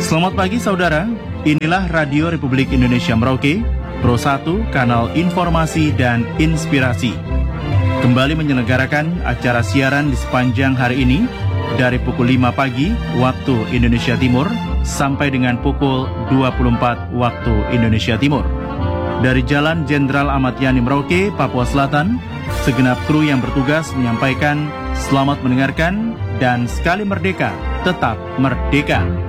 Selamat pagi saudara, inilah Radio Republik Indonesia Merauke, Pro 1, Kanal Informasi dan Inspirasi. Kembali menyelenggarakan acara siaran di sepanjang hari ini, dari pukul 5 pagi waktu Indonesia Timur, sampai dengan pukul 24 waktu Indonesia Timur. Dari Jalan Jenderal Ahmad Yani Merauke, Papua Selatan, segenap kru yang bertugas menyampaikan selamat mendengarkan dan sekali merdeka, tetap merdeka.